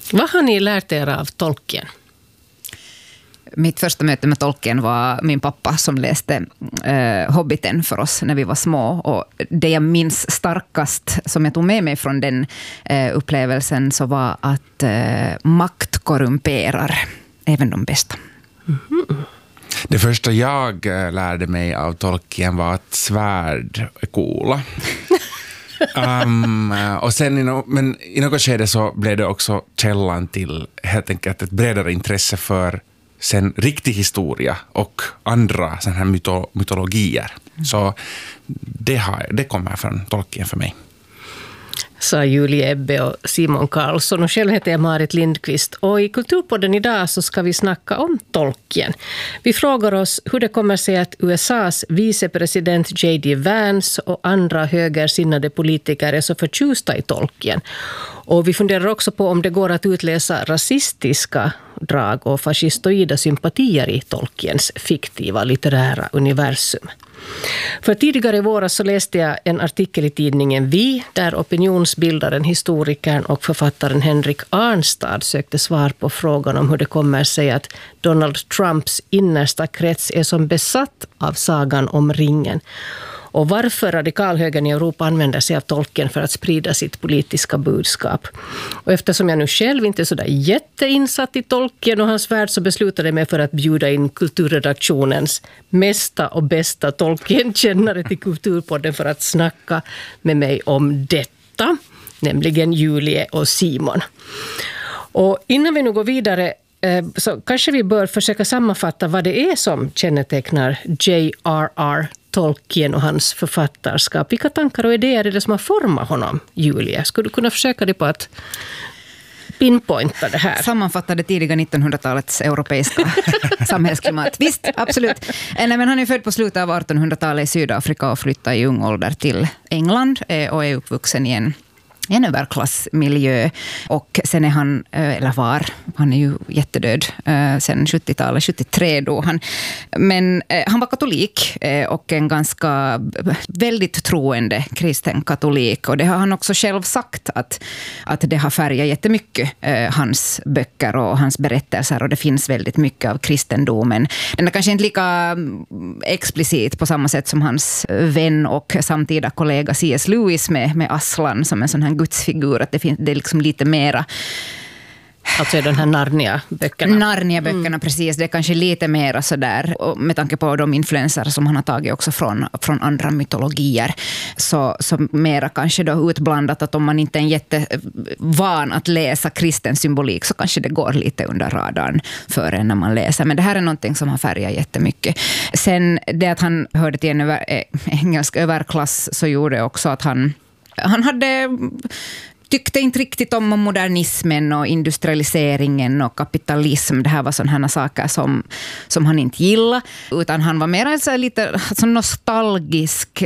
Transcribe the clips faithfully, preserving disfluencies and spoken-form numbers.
Vad har ni lärt er av Tolkien? Mitt första möte med Tolkien var min pappa som läste eh, Hobbiten för oss när vi var små. Och det jag minns starkast som jag tog med mig från den eh, upplevelsen så var att eh, makt korrumperar även de bästa. Mm-hmm. Det första jag lärde mig av Tolkien var att svärd är coola. um, och sen i no, men i något skede så blev det också källan till helt enkelt ett bredare intresse för sen riktig historia och andra såna här myto, mytologier. Mm. Så det, har, det kommer från Tolkien för mig. Sa Julie Ebbe och Simon Karlsson, och själv heter jag Marit Lindqvist, och i Kulturpodden idag så ska vi snacka om Tolkien. Vi frågar oss hur det kommer sig att U S A:s vicepresident J D Vance och andra högersinnade politiker är så förtjusta i Tolkien. Och vi funderar också på om det går att utläsa rasistiska drag och fascistoida sympatier i Tolkiens fiktiva litterära universum. För tidigare i våras så läste jag en artikel i tidningen Vi där opinionsbildaren, historikern och författaren Henrik Arnstad sökte svar på frågan om hur det kommer sig att Donald Trumps innersta krets är som besatt av sagan om ringen. Och varför radikalhögern i Europa använder sig av Tolkien för att sprida sitt politiska budskap. Och eftersom jag nu själv inte är så där jätteinsatt i Tolkien och hans värld, så beslutade jag mig för att bjuda in kulturredaktionens mesta och bästa Tolkien-kännare till Kulturpodden för att snacka med mig om detta, nämligen Julie och Simon. Och innan vi nu går vidare så kanske vi bör försöka sammanfatta vad det är som kännetecknar J R R Tolkien och hans författarskap. Vilka tankar och idéer är det som har format honom, Julia? Skulle du kunna försöka dig på att pinpointa det här? Sammanfatta det tidiga nittonhundratalets europeiska samhällsklimat. Visst, absolut. Nej, men han är född på slutet av artonhundratalet i Sydafrika och flyttade i ung ålder till England och är uppvuxen i en en överklassmiljö, och sen är han, eller var, han är ju jättedöd sen sjuttiotalet, sjuttiotre då han, men han var katolik och en ganska väldigt troende kristen katolik, och det har han också själv sagt att, att det har färgat jättemycket hans böcker och hans berättelser, och det finns väldigt mycket av kristendomen. Den är kanske inte lika explicit på samma sätt som hans vän och samtida kollega C S Lewis med, med Aslan som en sån här gudsfigur, att det finns det är liksom lite mera, alltså den här Narnia-böckerna. Narnia-böckerna, mm. precis. Det är kanske lite mera sådär, och med tanke på de influenser som han har tagit också från, från andra mytologier, så, så mera kanske då utblandat att om man inte är jättevan att läsa kristen symbolik, så kanske det går lite under radarn för en när man läser. Men det här är någonting som har färgat jättemycket. Sen det att han hörde till en över, äh, engelsk överklass, så gjorde också att han Han hade tyckte inte riktigt om modernismen och industrialiseringen och kapitalism. Det här var sådana saker som, som han inte gillade. Utan han var mer så lite alltså nostalgisk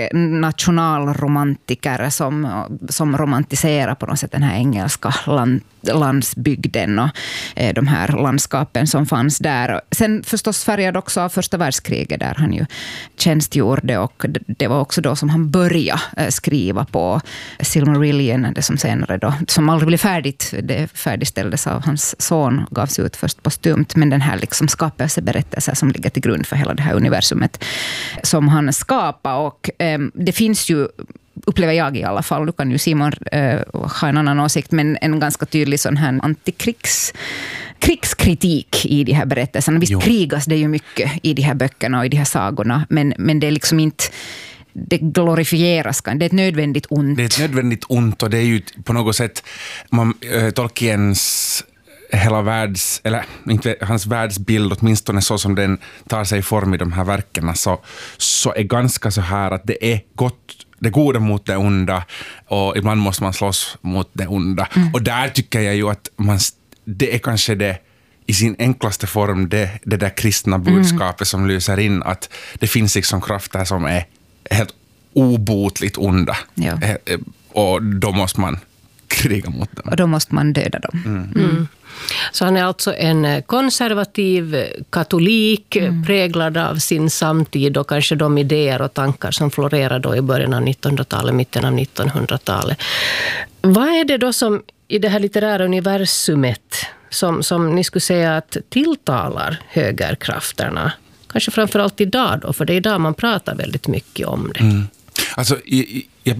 nationalromantiker som, som romantiserar på något sätt den här engelska land, landsbygden och eh, de här landskapen som fanns där. Sen förstås färgad också av första världskriget där han ju tjänstgjorde, och det, det var också då som han började eh, skriva på Silmarillion, det som senare då, som aldrig blev färdigt. Det färdigställdes av hans son, gavs ut först postumt, men den här liksom skapelseberättelsen som ligger till grund för hela det här universumet som han skapade. Och eh, det finns ju, upplever jag i alla fall, du kan ju Simon eh, ha en annan åsikt, men en ganska tydlig sån här antikrigs krigskritik i de här berättelserna. Visst jo. krigas det ju mycket i de här böckerna och i de här sagorna, men, men det är liksom inte, det glorifieras, det är ett nödvändigt ont. Det är ett nödvändigt ont, och det är ju på något sätt man, äh, Tolkiens hela världs, eller inte hans världsbild, åtminstone så som den tar sig form i de här verkerna, så, så är ganska så här att det är gott, det goda mot det onda, och ibland måste man slåss mot det onda. Mm. Och där tycker jag ju att man, det är kanske det i sin enklaste form, det, det där kristna budskapet mm. som lyser in, att det finns liksom krafter som är helt obotligt onda. Ja. Och då måste man kriga mot dem. Och då måste man döda dem. Mm. Mm. Så han är alltså en konservativ katolik, mm. präglad av sin samtid och kanske de idéer och tankar som florerade då i början av nittonhundratalet, mitten av nittonhundratalet. Vad är det då som i det här litterära universumet som, som ni skulle säga att tilltalar högerkrafterna? Kanske framförallt idag då, för det är idag man pratar väldigt mycket om det. Mm. Alltså, i, i,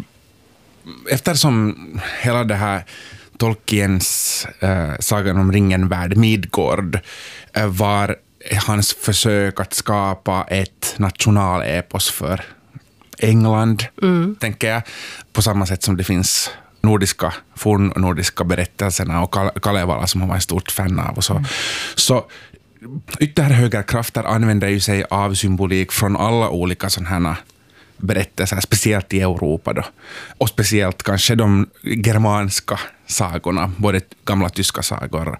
eftersom hela det här Tolkiens äh, sagan om ringen-värld, Midgård, äh, var hans försök att skapa ett nationalepos för England, mm. tänker jag, på samma sätt som det finns nordiska, fornnordiska berättelserna och Kalevala som han var en stort fan av och så. Mm. Så ytterhögerkrafter använder ju sig av symbolik från alla olika sådana här berättelser, speciellt i Europa då. Och speciellt kanske de germanska sagorna, både gamla tyska sagor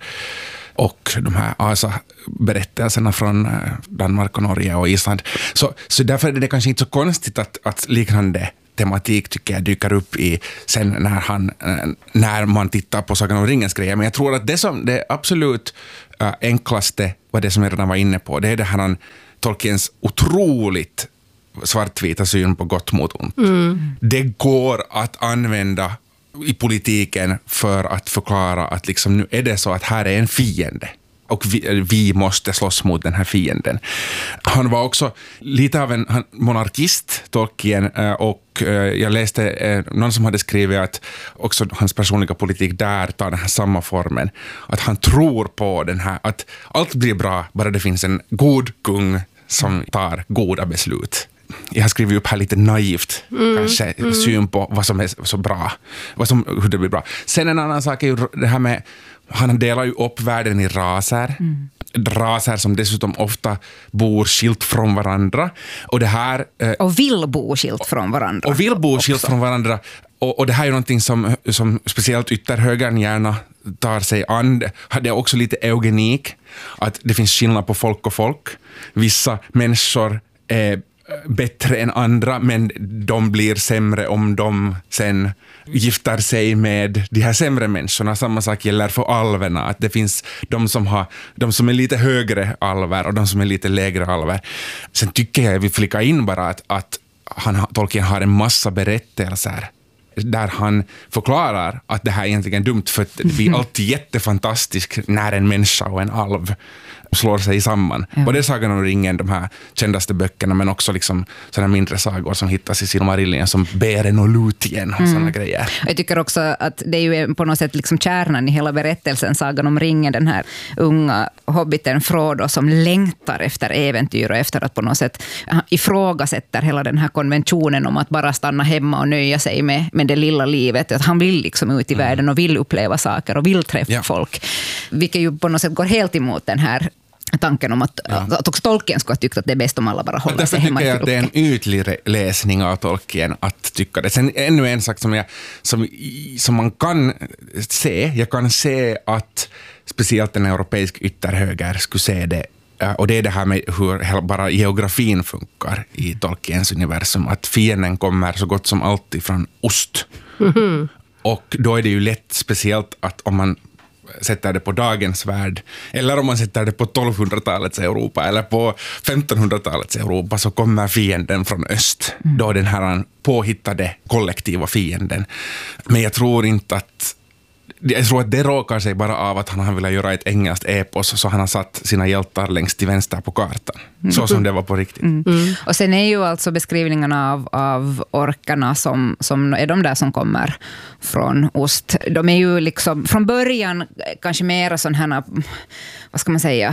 och de här asa-berättelserna från Danmark och Norge och Island. Så, så därför är det kanske inte så konstigt att, att liknande tematik tycker jag dyker upp i sen när, han, när man tittar på Sagan om ringens grejer. Men jag tror att det som det absolut äh, enklaste var det som jag redan var inne på. Det är det här Tolkiens otroligt svartvita syn på gott mot ont. Mm. Det går att använda i politiken för att förklara att liksom nu är det så att här är en fiende. Och vi, vi måste slåss mot den här fienden. Han var också lite av en monarkist, Tolkien, och jag läste någon som hade skrivit att också hans personliga politik där tar den här samma formen. Att han tror på den här, att allt blir bra bara det finns en god kung som tar goda beslut. Jag har skrivit upp här lite naivt mm, kanske mm. syn på vad som är så bra, vad som, hur det blir bra. Sen en annan sak är ju det här med, han delar ju upp världen i raser. Mm. Raser som dessutom ofta bor skilt från varandra. Och det här... Eh, och vill bo skilt från varandra. Och vill bo skilt från varandra. Och, och det här är ju någonting som, som speciellt ytterhögern gärna tar sig an. Det är också lite eugenik. Att det finns skillnad på folk och folk. Vissa människor är bättre än andra, men de blir sämre om de sen gifter sig med de här sämre människorna. Samma sak gäller för alverna, att det finns de som, har, de som är lite högre alver och de som är lite lägre alver. Sen tycker jag att vi flickar in bara att, att han, Tolkien har en massa berättelser där han förklarar att det här är egentligen dumt, för att det blir alltid jättefantastiskt när en människa och en alv slår sig samman. Ja. Både Sagan om ringen, de här kändaste böckerna, men också liksom sådana mindre sagor som hittas i Silmarillion som Beren och Lúthien och mm. sådana grejer. Jag tycker också att det är ju på något sätt liksom kärnan i hela berättelsen, Sagan om ringen, den här unga hobbiten Frodo som längtar efter äventyr och efter att på något sätt ifrågasätter hela den här konventionen om att bara stanna hemma och nöja sig med, med det lilla livet. Att han vill liksom ut i mm. världen och vill uppleva saker och vill träffa ja. folk. Vilket ju på något sätt går helt emot den här tanken om att, ja. att också Tolkien skulle ha tyckt att det är bäst om alla bara håller sig hemma. Därför tycker jag att det är en ytlig läsning av Tolkien att tycka det. Sen ännu en sak som, jag, som, som man kan se, jag kan se att speciellt en europeisk ytterhöger skulle se det, och det är det här med hur bara geografin funkar i Tolkiens universum, att fienden kommer så gott som alltid från ost. Mm-hmm. Och då är det ju lätt, speciellt att om man sätter det på dagens värld, eller om man sätter det på tolvhundratalets Europa eller på femtonhundratalets Europa, så kommer fienden från öst. Mm. Då den här påhittade kollektiva fienden. Men jag tror inte att jag tror att det råkar sig bara av att han vill göra ett engelskt epos, så han har satt sina hjältar längst till vänster på kartan. Mm. Så som det var på riktigt. Mm. Mm. Och sen är ju alltså beskrivningarna av, av orkarna som, som är de där som kommer från ost. De är ju liksom från början kanske mera sån här, vad ska man säga,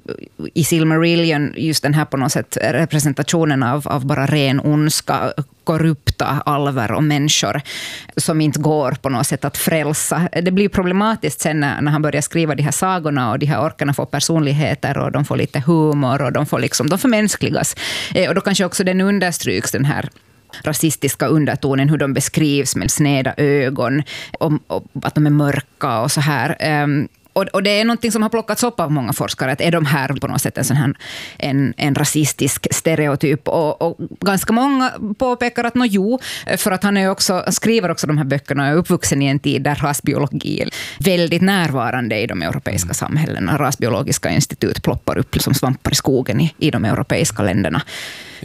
i Silmarillion just den här på något sätt representationen av, av bara ren ondska, korrupta alver och människor som inte går på något sätt att frälsa. Det blir problematiskt sen när, när han börjar skriva de här sagorna och de här orkarna får personligheter och de får lite humor och de får liksom, de förmänskligas. Och då kanske också den understryks, den här rasistiska undertonen, hur de beskrivs med sneda ögon och, och att de är mörka och så här. Och, och det är någonting som har plockats upp av många forskare, att är de här på något sätt en sån här en, en rasistisk stereotyp, och, och ganska många påpekar att no, jo, för att han är också, skriver också de här böckerna och är uppvuxen i en tid där rasbiologi är väldigt närvarande i de europeiska mm. samhällena. Rasbiologiska institut ploppar upp som svampar i skogen i, i de europeiska länderna. Ja.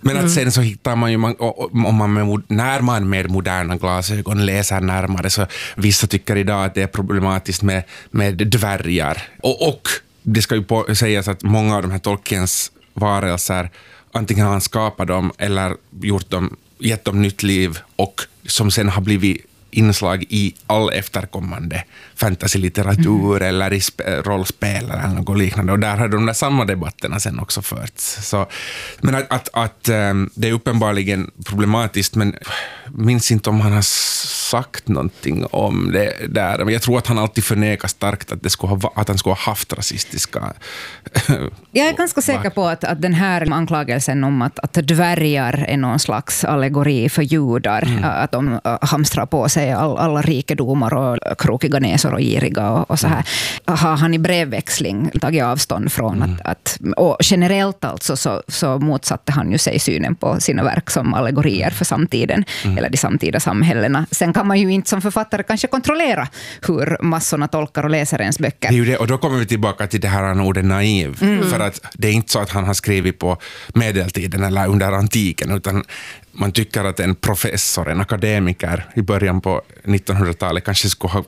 Men att sen så hittar man ju, man, om man med, när man med moderna glasögon läser närmare, så vissa tycker idag att det är problematiskt med, med dvärgar. Och, och det ska ju på, sägas att många av de här Tolkiens varelser, antingen har han skapat dem eller gjort dem, gett dem nytt liv, och som sen har blivit inslag i all efterkommande fantasy-litteratur mm. eller i sp- rollspel eller något liknande. Och där har de där samma debatterna sen också förts. Så, men att, att, att um, det är uppenbarligen problematiskt, men minns inte om han har sagt någonting om det där. Men jag tror att han alltid förnekar starkt att, det skulle ha, att han skulle ha haft rasistiska... Jag är ganska säker på att, att den här anklagelsen om att, att dvärgar är någon slags allegori för judar, mm. att de hamstrar på sig all, alla rikedomar och krokiga näsor och giriga och, och så här, har han i brevväxling tagit avstånd från. Mm. Att, att, och generellt alltså så, så motsatte han ju sig synen på sina verk som allegorier för samtiden, mm. eller de samtida samhällena. Sen kan man ju inte som författare kanske kontrollera hur massorna tolkar och läser ens böcker. Det är ju det, och då kommer vi tillbaka till det här ordet naiv. Mm. För att det är inte så att han har skrivit på medeltiden eller under antiken, utan man tycker att en professor, en akademiker i början på nittonhundratalet kanske skulle ha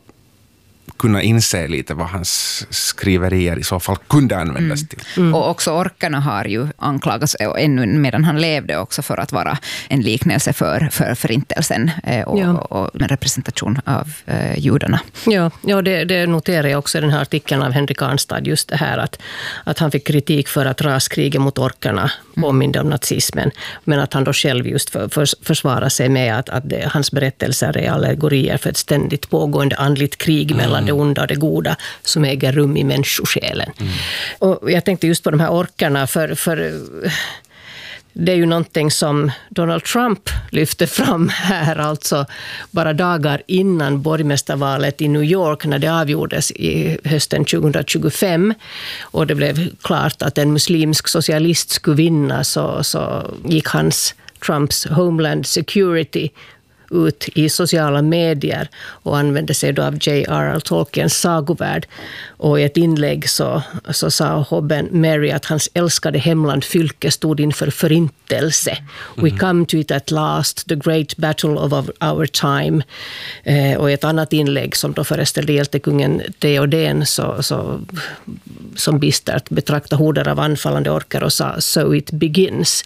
kunna inse lite vad hans skriverier i så fall kunde användas mm. till. Mm. Och också orkarna har ju anklagats ännu medan han levde också för att vara en liknelse för, för förintelsen och, ja. och en representation av eh, judarna. Ja, ja det, det noterar jag också i den här artikeln av Henrik Arnstad, just det här att, att han fick kritik för att raskriget mot orkarna påminde om nazismen, men att han då själv just för, för, försvarar sig med att, att det, hans berättelser är allegorier för ett ständigt pågående andligt krig mellan det onda och det goda som äger rum i människosjälen. Mm. Och jag tänkte just på de här orkarna, för, för det är ju någonting som Donald Trump lyfte fram här, alltså bara dagar innan borgmästarvalet i New York när det avgjordes i hösten tjugohundratjugofem och det blev klart att en muslimsk socialist skulle vinna, så, så gick hans Trumps Homeland Security ut i sociala medier och använde sig då av J R R Tolkiens sagovärld. Och i ett inlägg så, så sa Hobben Mary att hans älskade hemland fylke stod inför förintelse. Mm. We come to it at last, the great battle of our time. Eh, och i ett annat inlägg som då föreställde hjältekungen Theoden så, så, som bistert betrakta horder av anfallande orkar och sa so it begins.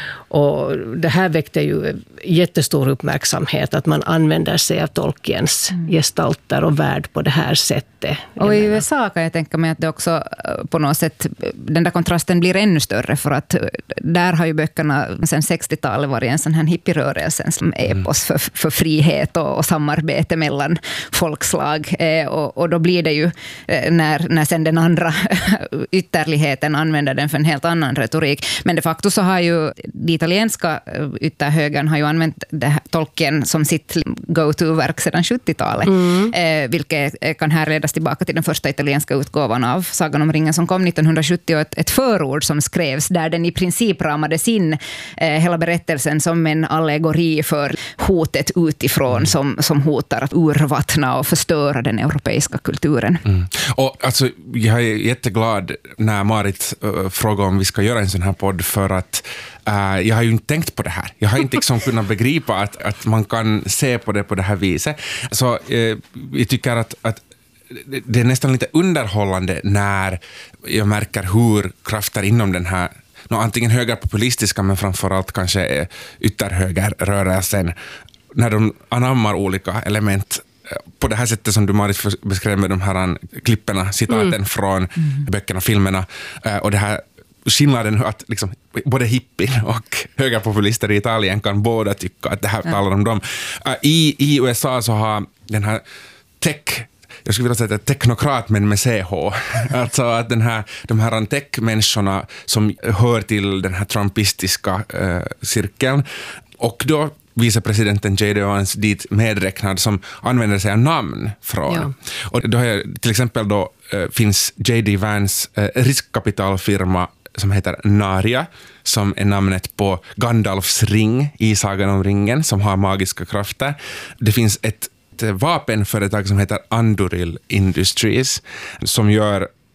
Och det här väckte ju jättestor uppmärksamhet att man använder sig av Tolkiens mm. gestalter och värld på det här sättet. Och i U S A kan jag tänka mig att det också på något sätt, den där kontrasten blir ännu större, för att där har ju böckerna sedan sextiotalet varit en sån här hippierörelsen som epos för, för frihet och, och samarbete mellan folkslag. Eh, och, och då blir det ju när, när sen den andra ytterligheten använder den för en helt annan retorik. Men de facto så har ju de italienska ytterhögern har ju använt det här, Tolkien som sitt go-to-verk sedan sjuttiotalet. Mm. Eh, vilket kan härledas tillbaka till den första italienska utgåvan av Sagan om ringen som kom nittonhundrasjuttio. Ett, ett förord som skrevs där den i princip ramades in eh, hela berättelsen som en allegori för hotet utifrån mm. som, som hotar att urvattna och förstöra den europeiska kulturen. Mm. Och alltså, jag är jätteglad när Marit uh, frågar om vi ska göra en sån här podd, för att Uh, jag har ju inte tänkt på det här. Jag har inte liksom kunnat begripa att, att man kan se på det på det här viset. Så uh, jag tycker att, att det är nästan lite underhållande när jag märker hur krafter inom den här, no, antingen högerpopulistiska men framförallt kanske ytterhögerrörelsen, när de anammar olika element på det här sättet som du, Marit, beskrev med de här klipperna, citaten mm. från mm. böckerna, filmerna, uh, och det här skillnaden att liksom, både hippie och högerpopulister i Italien kan båda tycka att det här talar om dem. Uh, i, I U S A så har den här tech, jag skulle vilja säga att teknokrat men med C H, alltså att den här, de här tech-människorna som hör till den här trumpistiska uh, cirkeln, och då vicepresidenten J D Vance dit medräknad, som använder sig av namn från. Ja. Och då är, till exempel då uh, finns J D Vance uh, riskkapitalfirma som heter Narja, som är namnet på Gandalfs ring i Sagan om ringen, som har magiska krafter. Det finns ett, ett vapenföretag som heter Anduril Industries, som gör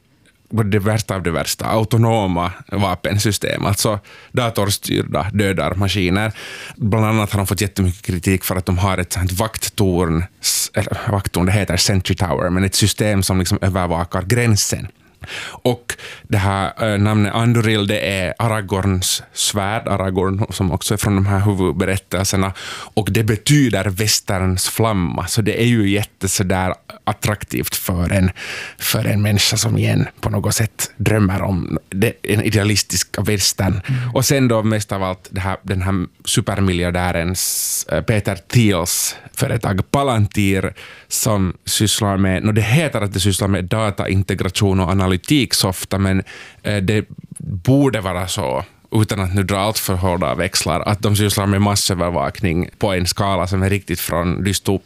det värsta av det värsta, autonoma vapensystem, alltså datorstyrda dödarmaskiner. Bland annat har de fått jättemycket kritik för att de har ett sånt vakttorn, eller vakttorn, det heter Sentry Tower, men ett system som liksom övervakar gränsen. Och det här äh, namnet Anduril, det är Aragorns svärd, Aragorn som också är från de här huvudberättelserna, och det betyder västerns flamma, så det är ju jätte sådär attraktivt för en, för en människa som igen på något sätt drömmer om det, en idealistiska västern. Mm. Och sen då mest av allt det här, den här supermiljardärens äh, Peter Thiels företag Palantir som sysslar med, no det heter att det sysslar med dataintegration och analytiksofta, men eh, det borde vara så, utan att nu dra allt för hårda växlar, att de sysslar med massövervakning på en skala som är riktigt från dystop,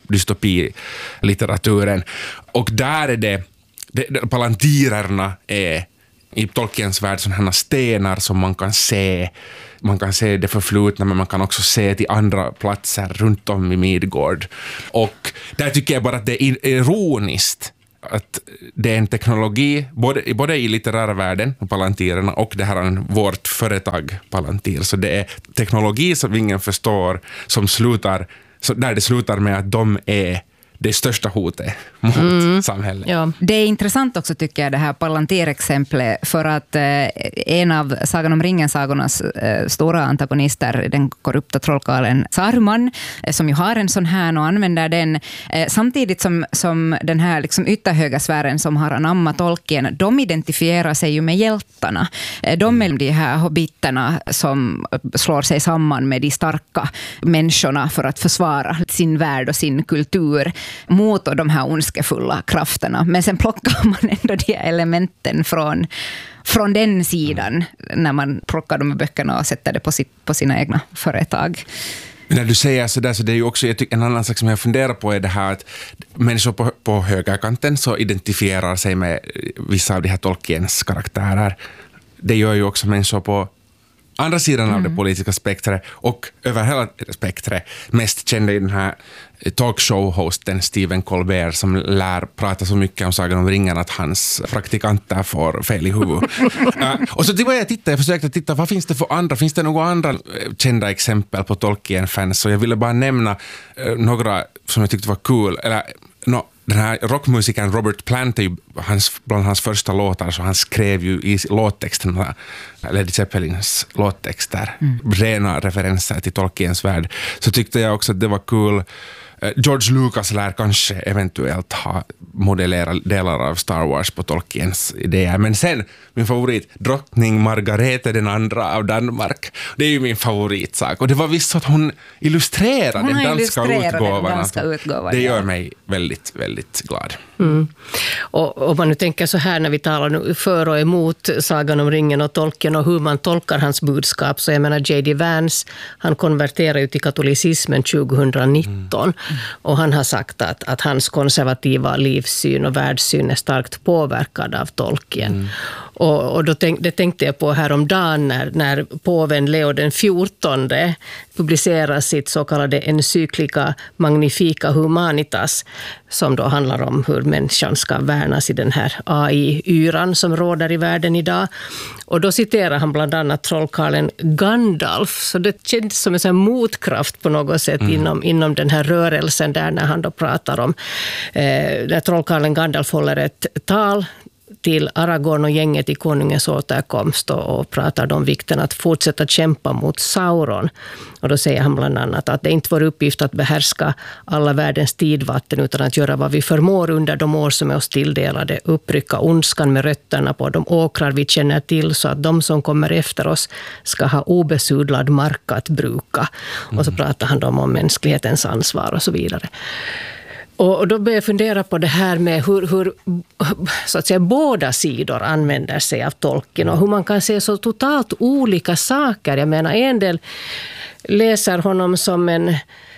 dystopilitteraturen. Och där är det, det, det palantirerna är i Tolkiens värld sådana stenar som man kan se. Man kan se det förflutna, men man kan också se till andra platser runt om i Midgård. Och där tycker jag bara att det är ironiskt att det är en teknologi, både, både i litterära världen, palantirerna, och det här är vårt företag Palantir. Så det är teknologi som ingen förstår, som slutar, så där det slutar med att de är det största hotet mot mm. samhället. Ja. Det är intressant också tycker jag det här Palantir-exemplet, för att eh, en av Sagan om ringen-sagornas eh, stora antagonister, den korrupta trollkarlen Saruman, eh, som ju har en sån här och använder den, eh, samtidigt som, som den här liksom ytterhöga sfären som har anammat Tolkien, de identifierar sig ju med hjältarna. Eh, de är de här hobbiterna som slår sig samman med de starka människorna för att försvara sin värld och sin kultur mot de här ondskefulla krafterna. Men sen plockar man ändå de elementen från, från den sidan när man plockar de här böckerna och sätter det på, sitt, på sina egna företag. När du säger så där, så det är ju också, jag tycker, en annan sak som jag funderar på är det här att människor på, på högerkanten så identifierar sig med vissa av de här Tolkiens karaktärer. Det gör ju också människor på andra sidan mm. av det politiska spektret och över hela spektret. Mest kände i den här talkshow-hosten Stephen Colbert som lär prata så mycket om Sagan om ringen att hans praktikanter får fel i huvudet. uh, och så började jag titta, jag försökte titta, vad finns det för andra? Finns det några andra kända exempel på Tolkien-fans? Så jag ville bara nämna uh, några som jag tyckte var cool. Eller, no, den här rockmusikern Robert Plant är ju hans, bland hans första låtar, så han skrev ju i låttexten Led Zeppelins låttexter, mm. rena referenser till Tolkiens värld. Så tyckte jag också att det var cool. George Lucas lär kanske eventuellt ha modellerat delar av Star Wars på Tolkiens idéer. Men sen, min favorit, drottning Margarete den andra av Danmark. Det är ju min favoritsak. Och det var visst så att hon illustrerade hon den danska utgåvan. Den danska utgåvan. Det gör mig väldigt, väldigt glad. Mm. Och om man nu tänker så här när vi talar nu för och emot Sagan om ringen och Tolkien och hur man tolkar hans budskap, så jag menar J D Vance, han konverterade ju till katolicismen tjugonitton. Mm. Och han har sagt att, att hans konservativa livssyn och världssyn är starkt påverkad av Tolkien. Mm. Och, och då tänk, det tänkte jag på häromdagen när, när påven Leo den fjortonde publicerar sitt så kallade encyklika Magnifica Humanitas, som då handlar om hur människan ska värnas i den här A I-yran som råder i världen idag. Och då citerar han bland annat trollkarlen Gandalf, så det känns som en sån motkraft på något sätt mm. inom, inom den här rörelsen där när han då pratar om eh, där trollkarlen Gandalf håller ett tal till Aragorn och gänget i konungens återkomst och, och pratar om vikten att fortsätta kämpa mot Sauron. Och då säger han bland annat att det är inte vår uppgift att behärska alla världens tidvatten utan att göra vad vi förmår under de år som är oss tilldelade, upprycka ondskan med rötterna på de åkrar vi känner till så att de som kommer efter oss ska ha obesudlad mark att bruka. Mm. Och så pratar han om, om mänsklighetens ansvar och så vidare. Och då börjar jag fundera på det här med hur, hur så att säga, båda sidor använder sig av Tolkien och hur man kan se så totalt olika saker. Jag menar, en del läser honom som en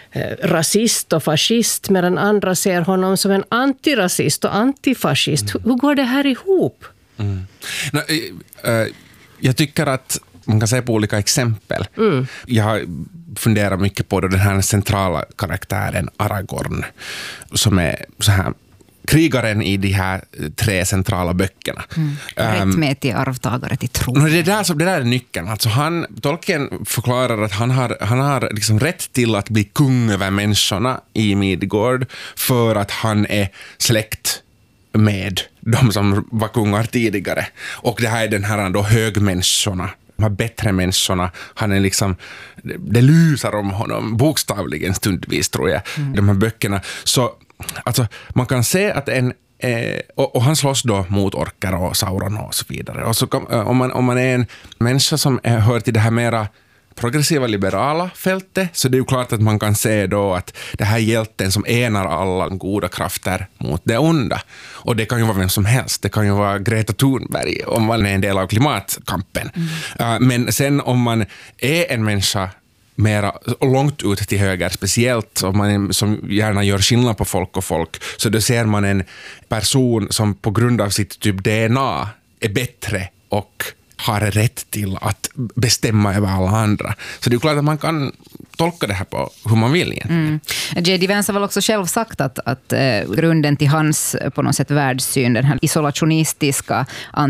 rasist och fascist, medan andra ser honom som en antirasist och antifascist. Mm. Hur går det här ihop? Mm. No, äh, jag tycker att man kan säga på olika exempel. Mm. Jag har funderat mycket på den här centrala karaktären Aragorn, som är så här krigaren i de här tre centrala böckerna. Mm. Rättmätig arvtagare till tron. Um, det, där, så, det där är nyckeln. Alltså han, Tolkien förklarar att han har, han har liksom rätt till att bli kung över människorna i Midgård för att han är släkt med de som var kungar tidigare. Och det här är den här då högmänniskorna, de här bättre människorna. Han är liksom, det lusar om honom bokstavligen stundvis, tror jag, mm. de här böckerna. Så alltså, man kan se att en eh, och, och han slåss då mot orker och Sauron och så vidare. Och så kom, om, man, om man är en människa som är, hör till det här mera progressiva liberala fältet, så det är ju klart att man kan se då att det här hjälten som enar alla goda krafter mot det onda. Och det kan ju vara vem som helst. Det kan ju vara Greta Thunberg om man är en del av klimatkampen. Mm. Uh, men sen om man är en människa mera långt ut till höger, speciellt om man som gärna gör skillnad på folk och folk, så då ser man en person som på grund av sitt typ D N A är bättre och har rätt till att bestämma över alla andra. Så det är klart att man kan tolka det här på hur man vill egentligen. Mm. J D Vance har väl också själv sagt att, att eh, grunden till hans på något sätt världssyn, den här isolationistiska,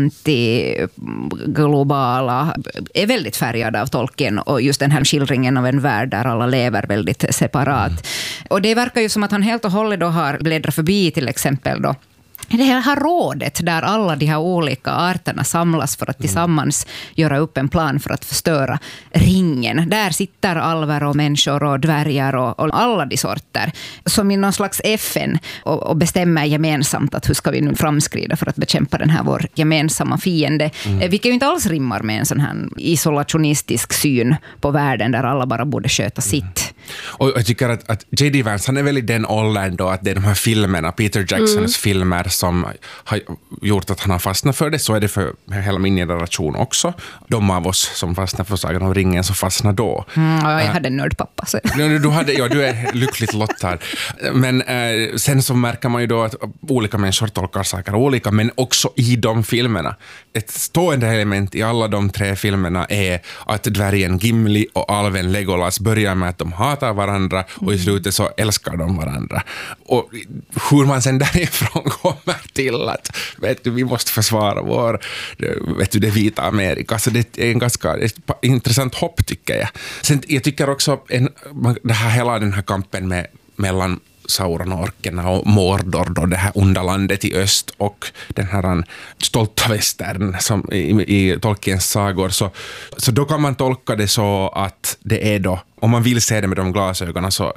antiglobala, är väldigt färgad av Tolkien, och just den här skildringen av en värld där alla lever väldigt separat. Mm. Och det verkar ju som att han helt och hållet då har bläddrat förbi till exempel då det här rådet där alla de här olika arterna samlas för att tillsammans göra upp en plan för att förstöra ringen. Där sitter alver och människor och dvärgar och, och alla de sorter som i någon slags F N och, och bestämmer gemensamt att hur ska vi nu framskrida för att bekämpa den här vår gemensamma fiende. Mm. Vilket ju inte alls rimmar med en sån här isolationistisk syn på världen där alla bara borde sköta sitt. Mm. Och jag tycker att, att J D Vance, han är väl i den åldern då att det är de här filmerna, Peter Jacksons mm. filmer som har gjort att han har fastnat för det. Så är det för hela min generation också. De av oss som fastnar för Sagan om ringen så fastnar då. Mm, ja, jag hade en nördpappa. Så. Du, hade, ja, du är lyckligt lottad. Men eh, sen så märker man ju då att olika människor tolkar saker olika, men också i de filmerna. Ett stående element i alla de tre filmerna är att dvärgen Gimli och alven Legolas börjar med att de hatar varandra och i slutet så älskar de varandra. Och hur man sen därifrån kommer till att vet du, vi måste försvara vår, vet du, det vita Amerika. Så det är en ganska ett intressant hopp, tycker jag. Sen jag tycker också en, det här, hela den här kampen med, mellan Sauron och orkerna och Mordor då, det här onda landet i öst och den här stolta västern som i, i Tolkiens sagor, så, så då kan man tolka det så att det är då, om man vill se det med de glasögonen, så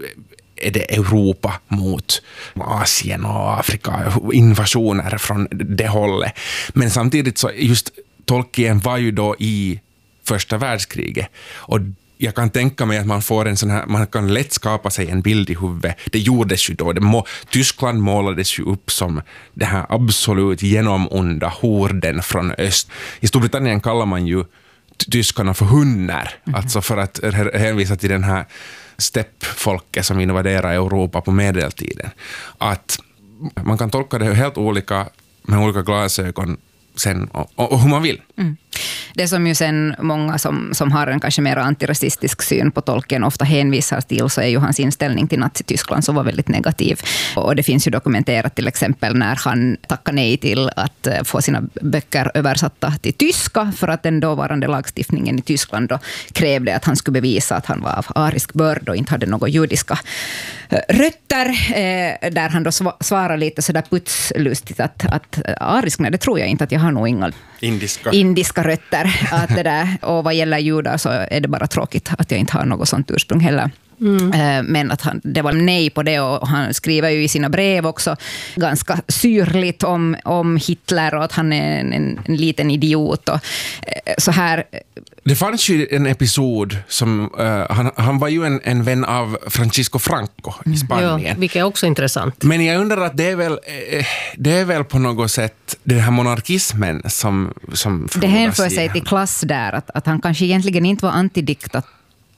är det Europa mot Asien och Afrika, invasioner från det hållet. Men samtidigt så just Tolkien var ju då i första världskriget, och jag kan tänka mig att man får en sån här, man kan lätt skapa sig en bild i huvudet. Det gjordes ju då. Det må, Tyskland målades ju upp som det här absolut genomonda horden från öst. I Storbritannien kallar man ju tyskarna för hunnar. Mm. Alltså för att hänvisa till den här steppfolket som invaderade Europa på medeltiden. Att man kan tolka det helt olika med olika glasögon sen och, och hur man vill. Mm. Det som ju sen många som, som har en kanske mer antirasistisk syn på Tolkien ofta hänvisar till, så är ju hans inställning till Nazityskland som var väldigt negativ. Och det finns ju dokumenterat till exempel när han tackade nej till att få sina böcker översatta till tyska, för att den dåvarande lagstiftningen i Tyskland då krävde att han skulle bevisa att han var av arisk börd och inte hade några judiska rötter, eh, där han då svarar lite sådär putslustigt att, att arisk, nej det tror jag inte, att jag har nog inga indiska, indiska rötter. Att det där, och vad gäller judar så är det bara tråkigt att jag inte har något sånt ursprung heller. Mm. Men att han, det var nej på det, och han skriver ju i sina brev också ganska syrligt om, om Hitler och att han är en, en, en liten idiot och så här. Det fanns ju en episod som uh, han, han var ju en, en vän av Francisco Franco i Spanien. Ja, vilket är också intressant. Men jag undrar att det är väl, det är väl på något sätt den här monarkismen som, som det hänför sig till klass där, att, att han kanske egentligen inte var antidiktat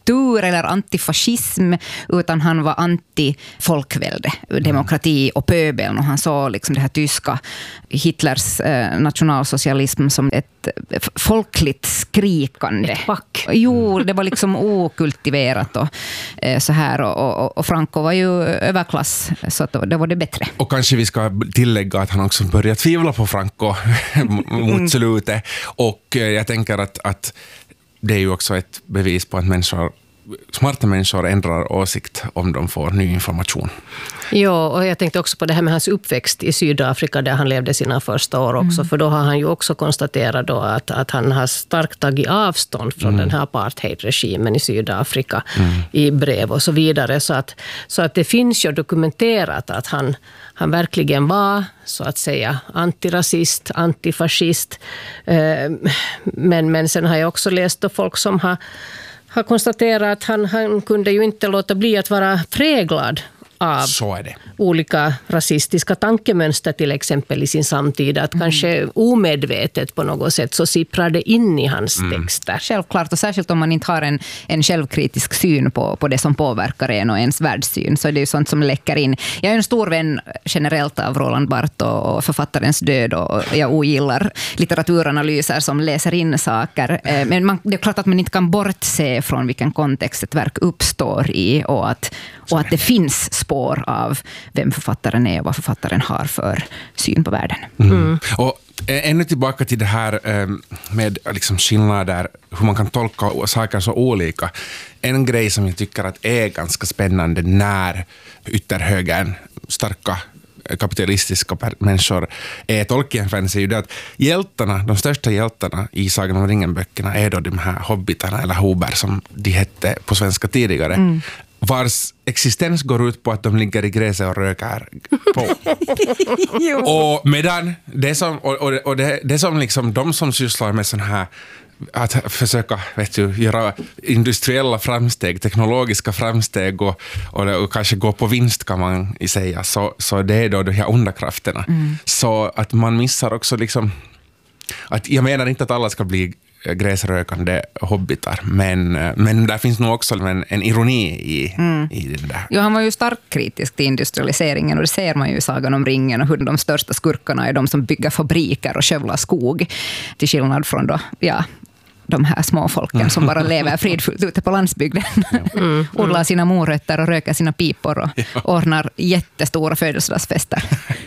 kultur eller antifascism, utan han var anti-folkvälde, demokrati och pöbeln, och han såg liksom det här tyska Hitlers eh, nationalsocialism som ett folkligt skrikande. Ett pack. Jo, det var liksom okultiverat och eh, så här, och, och, och Franco var ju överklass, så att det var det bättre. Och kanske vi ska tillägga att han också börjat tvivla på Franco mot slutet, och eh, jag tänker att, att det är ju också ett bevis på att människor, smarta människor ändrar åsikt om de får ny information. Ja, och jag tänkte också på det här med hans uppväxt i Sydafrika där han levde sina första år också. Mm. För då har han ju också konstaterat då att, att han har starkt tagit avstånd från mm. den här apartheidregimen i Sydafrika mm. i brev och så vidare. Så att, så att det finns ju dokumenterat att han, han verkligen var, så att säga, antirasist, antifascist. Men, men sen har jag också läst då folk som har har konstaterat att han, han kunde ju inte låta bli att vara präglad av så är det. Olika rasistiska tankemönster till exempel i sin samtid. Att mm. kanske omedvetet på något sätt så sipprar det in i hans mm. texter. Självklart, och särskilt om man inte har en, en självkritisk syn på, på det som påverkar en och ens världssyn, så är det ju sånt som läcker in. Jag är en stor vän generellt av Roland Barthes och, och författarens död, och jag ogillar litteraturanalyser som läser in saker. Men man, det är klart att man inte kan bortse från vilken kontext ett verk uppstår i, och att, och att det finns spår av vem författaren är och vad författaren har för syn på världen. Mm. Mm. Och ännu tillbaka till det här med liksom skillnader, hur man kan tolka saker så olika. En grej som jag tycker att är ganska spännande när ytterhögern, starka kapitalistiska människor är Tolkien-fans, är ju det att hjältarna, de största hjältarna i Sagan om ringen-böckerna är då de här hobbitarna eller hober som de hette på svenska tidigare. Mm. Vars existens går ut på att de ligger i gräset och röker på. Och medan det som, och, och, och det, det som liksom de som sysslar med sån här att försöka, vet du, göra industriella framsteg, teknologiska framsteg och, och, och kanske gå på vinst kan man säga, så, så det är då de här onda krafterna. Mm. Så att man missar också liksom, att jag menar inte att alla ska bli gräsrökande hobbitar, men, men där finns nog också en, en ironi i, mm. i det där. Jo, han var ju starkt kritisk till industrialiseringen, och det ser man ju i Sagan om ringen, och hur de största skurkarna är de som bygger fabriker och skövlar skog, till skillnad från då, ja, de här små folken som bara lever fridfullt ute på landsbygden. Mm, mm. Odlar sina morötter och röker sina pipor och ja. ordnar jättestora födelsedagsfester.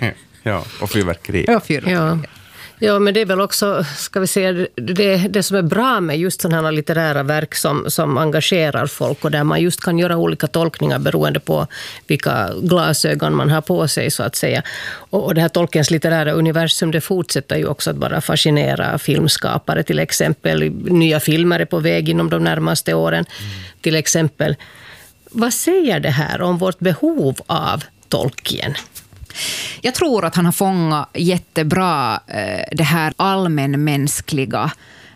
Ja, och fyrverkeri. Och fyrverkeri. Ja. Ja, men det är väl också, ska vi säga, det, det som är bra med just sådana här litterära verk som, som engagerar folk, och där man just kan göra olika tolkningar beroende på vilka glasögon man har på sig, så att säga. Och, och det här Tolkiens litterära universum, det fortsätter ju också att bara fascinera filmskapare, till exempel. Nya filmer är på väg inom de närmaste åren, mm. till exempel. Vad säger det här om vårt behov av Tolkien? Jag tror att han har fångat jättebra det här allmänmänskliga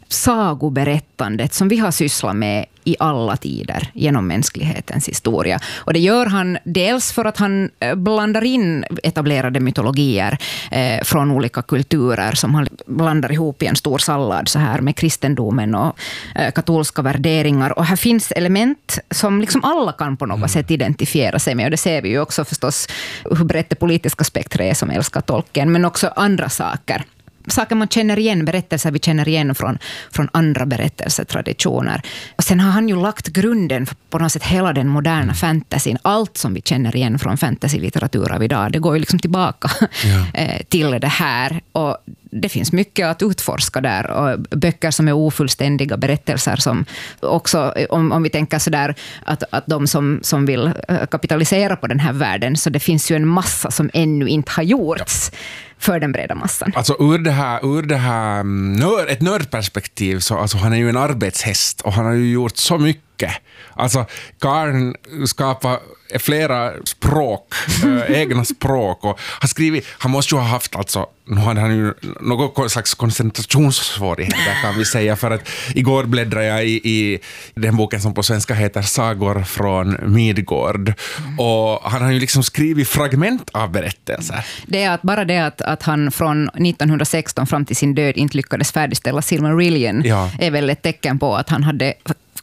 sagoberättandet som vi har sysslat med i alla tider genom mänsklighetens historia. Och det gör han dels för att han blandar in etablerade mytologier eh, från olika kulturer som han blandar ihop i en stor sallad så här med kristendomen och eh, katolska värderingar. Och här finns element som liksom alla kan på något mm. sätt identifiera sig med. Och det ser vi ju också förstås hur brett det politiska spektret är som älskar Tolkien, men också andra saker. Saker man känner igen, berättelser vi känner igen från, från andra berättelsetraditioner. Och sen har han ju lagt grunden för på något sätt hela den moderna fantasyn. Allt som vi känner igen från fantasy-litteratur av idag, det går ju liksom tillbaka ja. till det här. Och det finns mycket att utforska där. Och böcker som är ofullständiga, berättelser som också, om, om vi tänker så där att, att de som, som vill kapitalisera på den här världen, så det finns ju en massa som ännu inte har gjorts. Ja. För den breda massan. Alltså ur det här, ur det här nörd, ett nördperspektiv så alltså, han är ju en arbetshäst och han har ju gjort så mycket. Alltså Karn skapar flera språk, äh, egna språk och har skrivit, han måste ju ha haft alltså, nu hade han ju någon slags koncentrationssvårigheter kan vi säga, för att igår bläddrade jag i, i den boken som på svenska heter Sagor från Midgård mm. och han har ju liksom skrivit fragment av berättelser. Det är att bara det att, att han från nittonhundrasexton fram till sin död inte lyckades färdigställa Silmarillion ja. är väl ett tecken på att han hade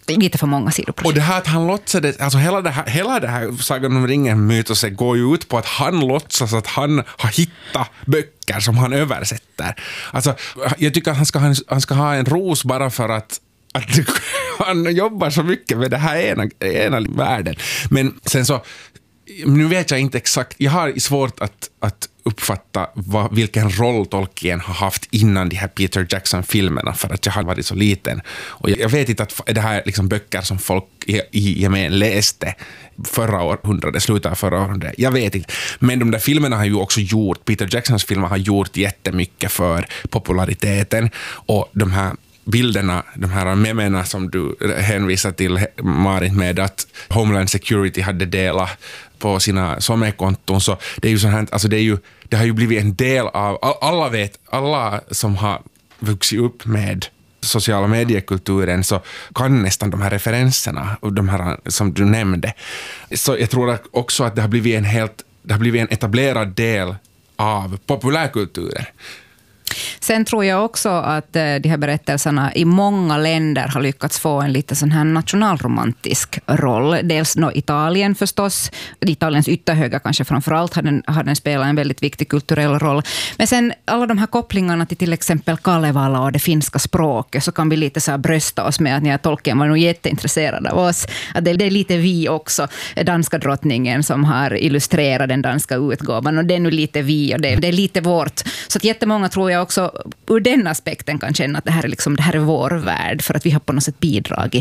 lite för många sidoprojekt. Och det här att han låtsades, alltså hela det här, hela det här Sagan om ringen-mytoset går ju ut på att han låtsas att han har hittat böcker som han översätter. Alltså, jag tycker att han ska ha en, han ska ha en ros bara för att att han jobbar så mycket med det här ena, ena världen. Men sen så, nu vet jag inte exakt, jag har svårt att, att uppfatta vad, vilken roll Tolkien har haft innan de här Peter Jackson-filmerna, för att jag har varit så liten. Och jag, jag vet inte att det här liksom böcker som folk i, i gemen läste förra århundradet, slutet av förra århundradet. Jag vet inte. Men de där filmerna har ju också gjort, Peter Jacksons filmer har gjort jättemycket för populariteten, och de här bilderna, de här memerna som du hänvisar till, Marit, med att Homeland Security hade delat på sina sommarkonton, så det är ju så här, alltså det är ju, det har ju blivit en del av, alla vet, alla som har vuxit upp med sociala mediekulturen så kan nästan de här referenserna och de här som du nämnde. Så jag tror också att det har blivit en helt, det har blivit en etablerad del av populärkulturen. Sen tror jag också att de här berättelserna i många länder har lyckats få en lite sån här nationalromantisk roll. Dels no, Italien förstås, Italiens ytterhöga kanske framförallt har den, har den spelat en väldigt viktig kulturell roll. Men sen alla de här kopplingarna till till exempel Kalevala och det finska språket, så kan vi lite så här brösta oss med att ni Tolkien var nog jätteintresserade av oss. Att det, det är lite vi också, danska drottningen som har illustrerat den danska utgåvan, och det är nu lite vi och det, det är lite vårt. Så att jättemånga tror jag också ur den aspekten kan känna att det här är, liksom, det här är vår värld, för att vi har på något sätt bidragit